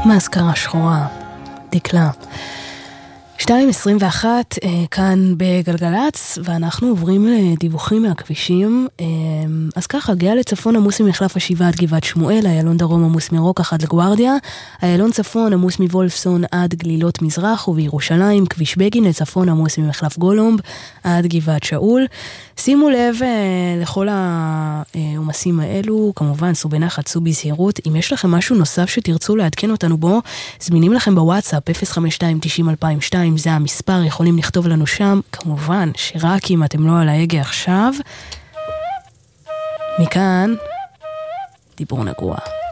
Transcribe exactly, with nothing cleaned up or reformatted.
מאזכרה שחורה, דקלה. שתיים עשרים ואחת כאן בגלגלץ, ואנחנו עוברים לדיווחים מהכבישים. אז ככה, גאה לצפון עמוס ממחלף השבעה עד גבעת שמואל, איילון דרום עמוס מרוקח עד לגוארדיה, איילון צפון עמוס מבולפסון עד גלילות מזרח, ובירושלים כביש בגין לצפון עמוס ממחלף גולומב עד גבעת שאול. שימו לב לכל העומסים האלו, כמובן סעו בנחת, סעו בזהירות. אם יש לכם משהו נוסף שתרצו לעדכן אותנו בו, זמינים לכם בוואטסאפ אפס חמש שתיים תשעים אלפיים ושתיים, זה המספר, יכולים לכתוב לנו שם. כמובן שרק אם אתם לא על ההגה עכשיו. מכאן דיבור נגוע.